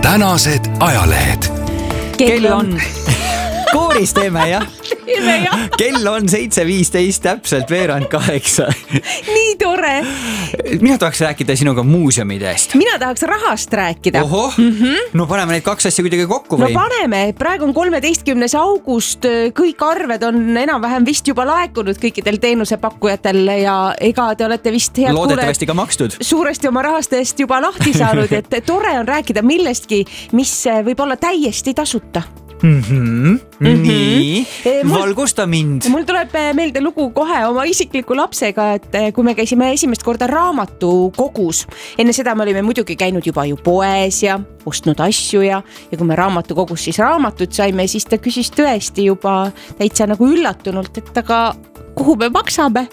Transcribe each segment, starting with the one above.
tänased ajalehed. Kell on kooris teeme jah. Kell on 7:15, täpselt veerand 8. Nii tore. Mina tahaks rääkida sinuga muuseumidest. Mina tahaks rahast rääkida. Ohoh, no paneme neid kaks asja kuidagi kokku või? No paneme, praegu on 13. august, kõik arved on enam-vähem vist juba laekunud kõikidel teenusepakkujatel ja ega te olete vist head loodetavasti ka makstud. Suuresti oma rahastest juba lahti saanud, et tore on rääkida millestki, mis võib olla täiesti tasuta. Nii, valgusta mind. Mul tuleb meelde lugu kohe oma isikliku lapsega, et kui me käisime esimest korda raamatukogus, enne seda me olime muidugi käinud juba ju poes ja ostnud asju ja kui me raamatukogus siis raamatut saime, siis ta küsis tõesti juba täitsa nagu üllatunult, et aga kuhu me maksame?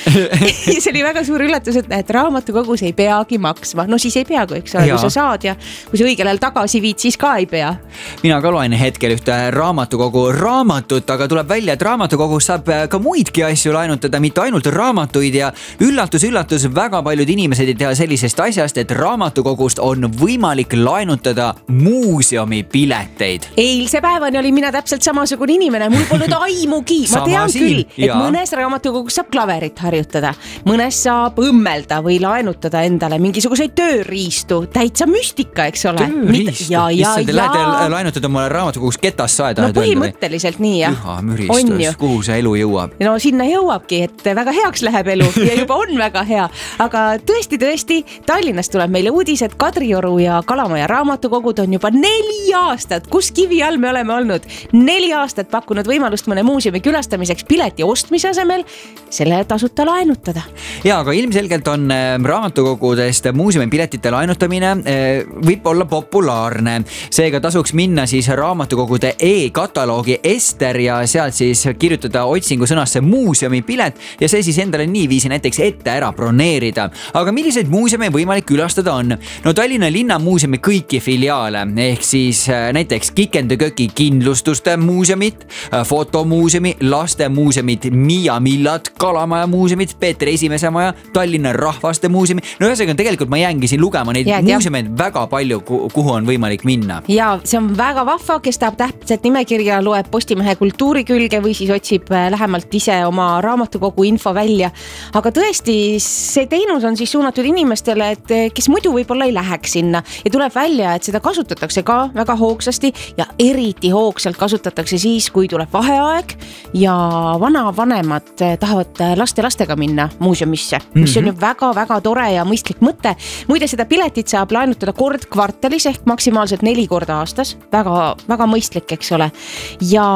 Ja see oli väga suur üllatus, et raamatukogus ei peagi maksma. No siis ei peagi, eks ole, kui sa saad ja kui sa õigel ajal tagasi viid, siis ka ei pea. Mina ka loen hetkel ühte raamatukogu raamatut, aga tuleb välja, et raamatukogus saab ka muidki asju laenutada, mitte ainult raamatuid ja üllatus, väga paljud inimesed ei tea sellisest asjast, et raamatukogust on võimalik laenutada muuseumi pileteid. Eilse päevani oli mina täpselt samasugune inimene, mul polnud aimugi. Ma tean küll, et mõnes raamatukogus saab klaverit harjutada, mõnes saab õmmelda või laenutada endale mingisuguseid tööriistu, täitsa müstika, eks ole. Tööriistu? Issand, te lähete laenutada mulle raamatukogus ketast saeda. No põhimõtteliselt nii jah. Üha müristus, kuhu see elu jõuab? No sinna jõuabki, et väga heaks läheb elu ja juba on väga hea. Aga tõesti, Tallinnas tuleb meile uudis, et Kadrioru ja Kalamaja raamatukogud on juba 4 aastat, kus kivi all me oleme olnud, 4 aastat pakkunud võimalust mõne muuseumi külastamiseks pileti ostmise asemel selle tasuta laenutada. Ja, aga ilmselgelt on raamatukogudest muuseumi piletite laenutamine võib olla populaarne. Seega tasuks minna siis raamatukogude e-kataloogi Ester ja sealt siis kirjutada otsingu sõnasse muuseumi pilet ja see siis endale niiviisi näiteks ette ära broneerida. Aga milliseid muuseume võimalik külastada on? No Tallinna linnamuuseumi kõiki filiaale ehk siis näiteks Kikendeköki kindlustuste muuseumit, fotomuuseumi, lastemuuseumit, Miia Millat, Kalamaja muuseumit, Peeter Esimese maja, Tallinna rahvaste muuseumi. No ühesõnaga tegelikult ma jäängi siin lugema neid muuseumeid väga palju, kuhu on võimalik minna. Ja see on väga vahva, kes tahab täpselt nimekirja, loeb Postimehe kultuuri külge või siis otsib lähemalt ise oma raamatukogu info välja. Aga tõesti, see teenus on siis suunatud inimestele, et kes muidu võib-olla ei läheks sinna ja tuleb välja, et seda kasutatakse ka väga hoogsasti ja eriti hoogsalt kasutatakse siis, kui tuleb vaheaeg ja vanavanemad tahavad lastega minna muuseumisse, mis on ju väga-väga tore ja mõistlik mõte. Muide, seda piletit saab laenutada kord kvartalis ehk maksimaalselt 4 korda aastas. Väga mõistlik, eks ole. Ja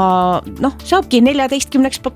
saabki 14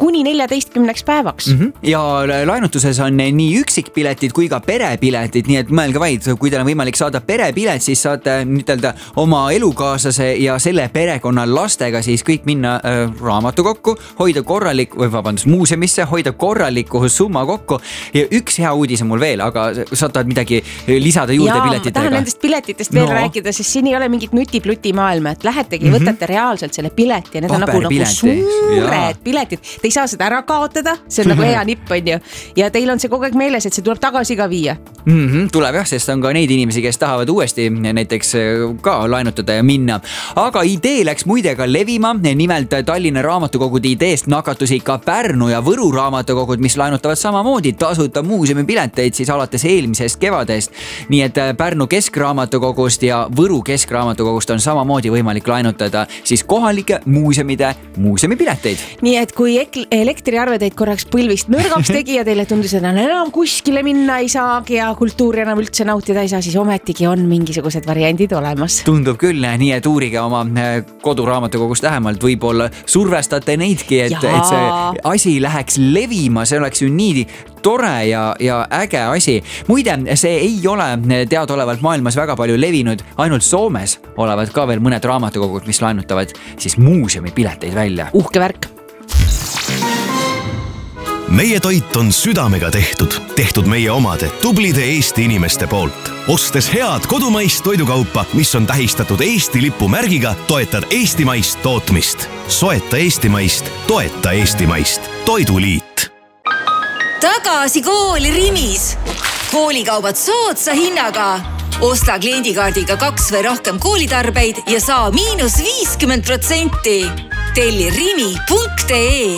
päevaks. Ja laenutuses on nii üksikpiletid kui ka perepiletid, nii et mõelge vaid, kui teil on võimalik saada perepilet, siis saate ütelda oma elukaaslase ja selle perekonna lastega siis kõik minna raamatukokku, hoida muuseumisse, hoida korraliku summa kokku ja üks hea uudis on mul veel, aga sa tahad midagi lisada juurde piletitega? Ma tahan nendest piletitest veel rääkida, sest siin ei ole mingit nuti-pluti maailma, et lähetegi, võtate reaalselt selle pileti ja need on nagu suured piletid. Te ei saa seda ära kaotada, see on nagu hea nipp, on ju. Ja teil on see kogu aeg meeles, et see tuleb tagasi ka viia. Tuleb jah, sest on ka neid inimesi, kes tahavad uuesti näiteks ka laenutada ja minna. Aga idee läks muide ka levima, nimelt Tallinna raamatukogude ideest nakatusi ka Pärnu ja Võru raamatukogud, mis laenutavad samamoodi tasuta muuseumi pileteid siis alates eelmisest kevadest. Nii et Pärnu keskraamatukogust ja Võru keskraamatukogust on samamoodi võimalik laenutada siis kohalike muuseumide muuseumi pileteid. Nii et kui elektriarve teid korraks põlvist nõrgaks tegi ja teile tundus, et enam kuskile minna ei saagi ja kultuuri enam üldse nautida ei saa, siis ometigi on mingisugused variandid olemas. Tundub küll, nii et uurige oma koduraamatukogust lähemalt, võib-olla survestate neidki, et see asi läheks levima, see oleks ju nii tore ja äge asi. Muide, see ei ole teadaolevalt maailmas väga palju levinud, ainult Soomes olevad ka veel mõned raamatukogud, mis laenutavad siis muuseumi pileteid välja. Uhke värk. Meie toit on südamega tehtud meie omade tublide Eesti inimeste poolt. Ostes head kodumaist toidukaupa, mis on tähistatud Eesti lipu märgiga, toetad eestimaist tootmist. Soeta eestimaist, toeta eestimaist. Toiduliit. Tagasi kooli Rimis. Koolikaubad soodsa hinnaga. Osta kliendikaardiga 2 või rohkem koolitarbeid ja saa -50%. Telli rimi.ee.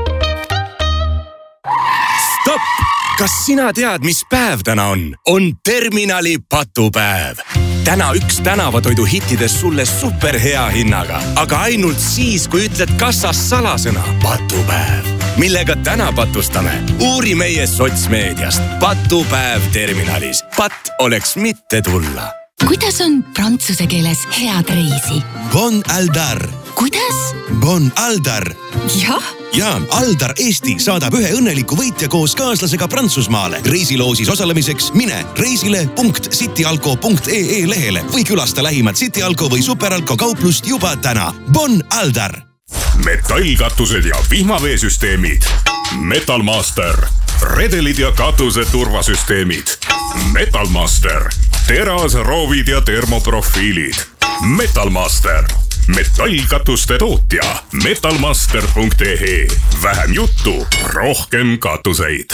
Stopp! Kas sina tead, mis päev täna on? On terminali patupäev. Täna üks tänavatoidu hittidest sulle superhea hinnaga, aga ainult siis, kui ütled kassas salasõna patupäev. Millega täna patustame? Uuri meie sotsmeediast. Patupäev terminalis. Pat oleks mitte tulla. Kuidas on prantsuse keeles head reisi? Bon Aldar. Kuidas? Bon Aldar. Jah? Ja Aldar Eesti saadab ühe õnneliku võitja koos kaaslasega Prantsusmaale. Reisiloosis osalemiseks mine reisile.cityalko.ee lehele või külasta lähimat Cityalko või Superalko kauplust juba täna. Bon Aldar. Metallkatused ja vihmaveesüsteemid. Metalmaster. Redelid ja katuse turvasüsteemid. Metalmaster. Terasroovid ja termoprofiilid. Metalmaster. Metallkatuste tootja. Metalmaster.ee. Vähem juttu, rohkem katuseid.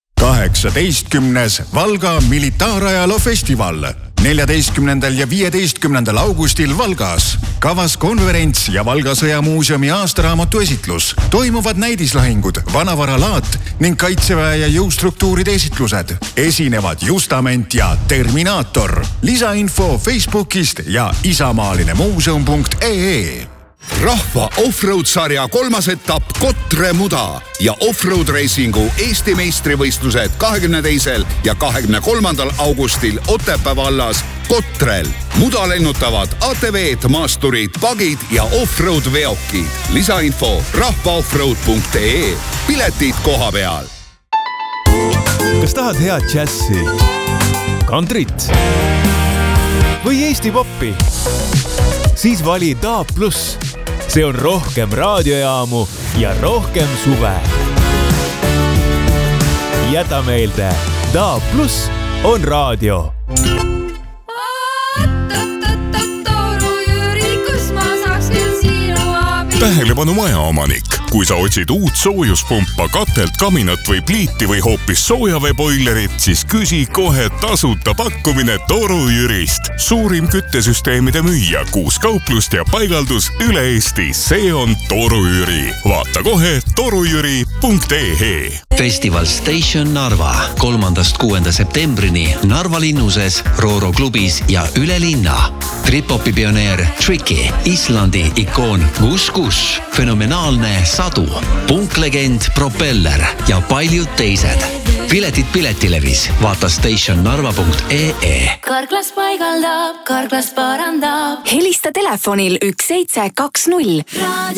18. Valga militaarajaloo festival 14. ja 15. augustil Valgas. Kavas konverents ja Valga sõjamuuseumi aastaraamatu esitlus. Toimuvad näidislahingud, vanavaralaat ning kaitseväe ja jõustruktuuride esitlused. Esinevad Justament ja Terminaator. Lisainfo Facebookist ja isamaaline-muuseum.ee. Rahva offroad-sarja 3. etapp Kotre Muda ja offroad reisingu Eesti meistrivõistlused 22. ja 23. augustil Otepää vallas Kotrel. Muda lennutavad ATV-d, maasturid, pagid ja offroad veokid. Lisainfo rahvaoffroad.ee. Piletid koha peal. Kas tahad head džässi, kantrit või Eesti poppi? Siis vali DAB+. See on rohkem raadiojaamu ja rohkem suve. Jäta meelde, DAB+ on raadio. Tähelepanu majaomanik. Kui sa otsid uut soojuspumpa, katelt, kaminat või pliiti või hoopis soojaveeboilerit, siis küsi kohe tasuta pakkumine Toru Jürist. Suurim küttesüsteemide müüja, 6 kauplust ja paigaldus üle Eesti. See on Toru Jüri. Vaata kohe torujüri.ee. Festival Station Narva 3.–6. septembrini Narva linnuses, Rooro klubis ja üle linna. Trip-hopi pioneer Tricky, Islandi ikoon Gus Gus, fenomenaalne Sadu, punklegend Propeller ja paljud teised. Piletid Piletilevis. Vaata stationnarva.ee. Karklas paigaldab, karklas parandab. Helista telefonil 1720.